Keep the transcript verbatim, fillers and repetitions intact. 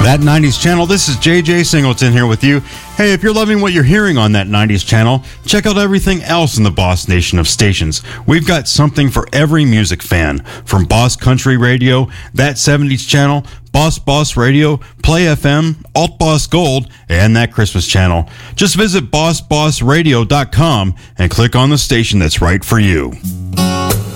That nineties channel. This is J J Singleton here with you. Hey, if you're loving what you're hearing on that nineties channel, check out everything else in the Boss Nation of stations. We've got something for every music fan, from Boss Country Radio, That seventies channel, Boss Boss Radio, Play F M, Alt Boss Gold, and That Christmas channel. Just visit boss boss radio dot com and click on the station that's right for you.